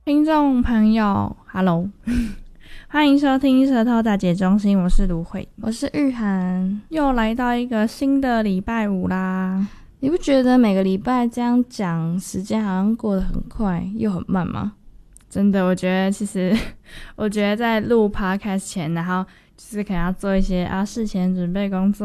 听众朋友 ，Hello， 欢迎收听舌头打解中心，我是芦荟， 我是玉涵， 又来到一个新的礼拜五啦。 你不觉得每个礼拜这样讲，时间好像过得很快又很慢吗？ 真的，我觉得在录 podcast 前，然后就是可能要做一些事前准备工作